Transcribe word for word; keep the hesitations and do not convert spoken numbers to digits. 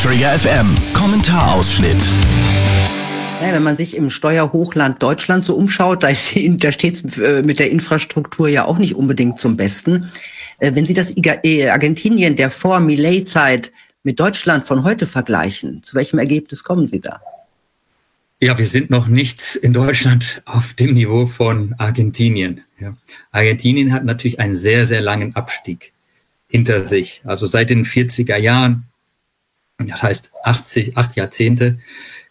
Trigger F M, Kommentarausschnitt. Ja, wenn man sich im Steuerhochland Deutschland so umschaut, da, ist die, da steht es mit der Infrastruktur ja auch nicht unbedingt zum Besten. Wenn Sie das Argentinien der Vor-Milei-Zeit mit Deutschland von heute vergleichen, zu welchem Ergebnis kommen Sie da? Ja, wir sind noch nicht in Deutschland auf dem Niveau von Argentinien. Ja. Argentinien hat natürlich einen sehr, sehr langen Abstieg hinter sich. Also seit den vierziger Jahren, das heißt achtzig, acht Jahrzehnte,